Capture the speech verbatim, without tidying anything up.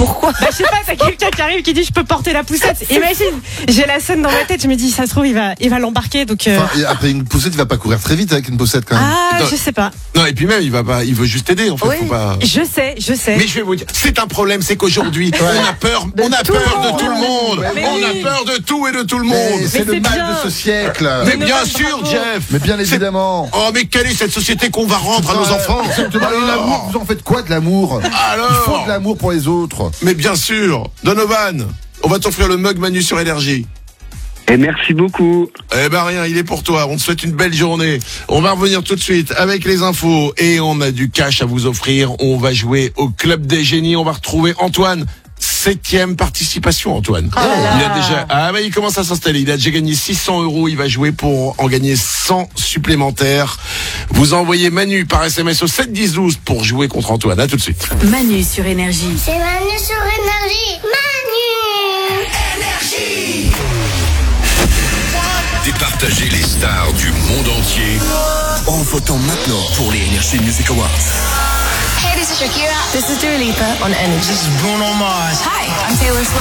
Pourquoi? Bah, je sais pas, t'as quelqu'un qui arrive qui dit je peux porter la poussette. Imagine, j'ai la scène dans ma tête, je me dis ça se trouve il va, il va l'embarquer donc. Euh... Enfin, après une poussette, il va pas courir très vite avec une poussette quand même. Ah, Non. je sais pas. Non, et puis même, il va pas, il veut juste t'aider, en fait. Oui. Faut pas... Je sais, je sais. Mais je vais vous dire, c'est un problème, c'est qu'aujourd'hui, on a peur, on a tout peur le de monde. tout le monde. Mais On oui. a peur de tout et de tout le Mais monde. c'est le c'est mal bien. de ce siècle. Mais Mais bien Noël, sûr, bravo. Jeff. Mais bien C'est- évidemment. Oh, mais quelle est cette société qu'on va rendre à nos enfants? Exactement. Et l'amour, vous en faites quoi de l'amour? Alors Il faut de l'amour pour les autres. Mais bien sûr, Donovan, on va t'offrir le mug Manu sur Énergie. Et merci beaucoup. Eh ben rien, il est pour toi. On te souhaite une belle journée. On va revenir tout de suite avec les infos et on a du cash à vous offrir. On va jouer au Club des Génies. On va retrouver Antoine. Septième participation, Antoine. Oh là là. Il a déjà, ah bah il commence à s'installer. Il a déjà gagné six cents euros. Il va jouer pour en gagner cent supplémentaires. Vous envoyez Manu par S M S au sept dix douze pour jouer contre Antoine. À tout de suite. Manu sur Énergie. C'est Manu sur Énergie. Manu. Départager les stars du monde entier en votant maintenant pour les Energy Music Awards. Hey, this is Shakira. This is Dua Lipa on Energy. This is Bruno Mars. Hi, I'm Taylor Swift.